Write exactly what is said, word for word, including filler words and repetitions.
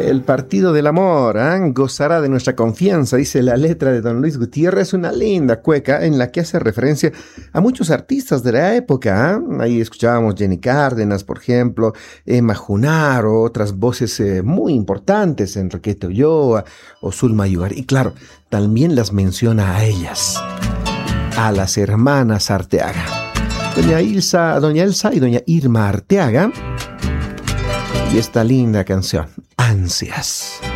El partido del amor, ¿eh? Gozará de nuestra confianza, dice la letra de don Luis Gutiérrez, una linda cueca en la que hace referencia a muchos artistas de la época. ¿eh? Ahí escuchábamos Jenny Cárdenas, por ejemplo, Emma Junaro, otras voces eh, muy importantes, Enriqueta Ulloa o Zulma Yugar. Y claro, también las menciona a ellas, a las hermanas Arteaga. Doña Ilsa, doña Elsa y doña Irma Arteaga. Y esta linda canción, Ansias.